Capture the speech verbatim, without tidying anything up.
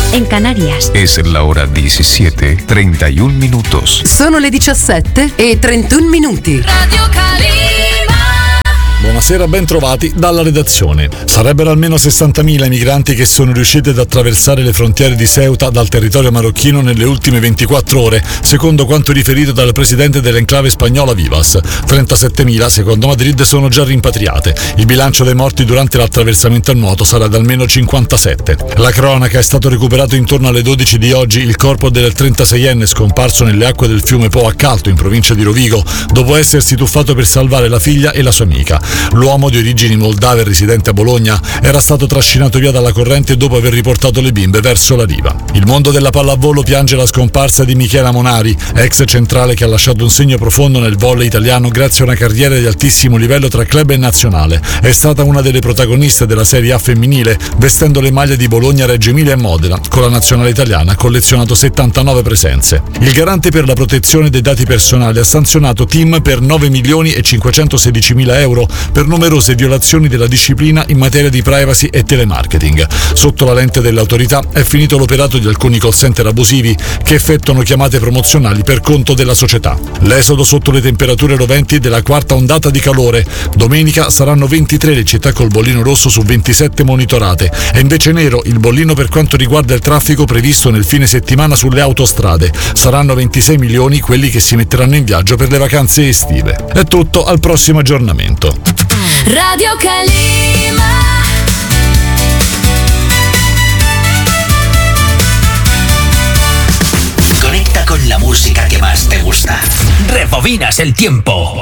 en Canarias. Es la hora diecisiete, treinta y un minutos. Sono le diciassette e trentuno minuti. Radio Calima. Buonasera, ben trovati dalla redazione. Sarebbero almeno sessantamila i migranti che sono riusciti ad attraversare le frontiere di Ceuta dal territorio marocchino nelle ultime ventiquattro ore, secondo quanto riferito dal presidente dell'enclave spagnola Vivas. trentasettemila, secondo Madrid, sono già rimpatriate. Il bilancio dei morti durante l'attraversamento a nuoto sarà di almeno cinquantasette. La cronaca: è stato recuperato intorno alle dodici di oggi il corpo del trentaseienne scomparso nelle acque del fiume Po a Calto, in provincia di Rovigo, dopo essersi tuffato per salvare la figlia e la sua amica. L'uomo, di origini moldave residente a Bologna, era stato trascinato via dalla corrente dopo aver riportato le bimbe verso la riva. Il mondo della pallavolo piange la scomparsa di Michela Monari, ex centrale che ha lasciato un segno profondo nel volley italiano grazie a una carriera di altissimo livello tra club e nazionale. È stata una delle protagoniste della Serie A femminile, vestendo le maglie di Bologna, Reggio Emilia e Modena. Con la nazionale italiana ha collezionato settantanove presenze. Il garante per la protezione dei dati personali ha sanzionato Tim per nove milioni e cinquecentosedicimila euro per numerose violazioni della disciplina in materia di privacy e telemarketing. Sotto la lente dell'autorità è finito l'operato di alcuni call center abusivi che effettuano chiamate promozionali per conto della società. L'esodo sotto le temperature roventi della quarta ondata di calore. Domenica saranno ventitré le città col bollino rosso su ventisette monitorate. È invece nero il bollino per quanto riguarda il traffico previsto nel fine settimana sulle autostrade. Saranno ventisei milioni quelli che si metteranno in viaggio per le vacanze estive. È tutto, al prossimo aggiornamento. Radio Calima. Conecta con la música que más te gusta. Rebobinas el tiempo.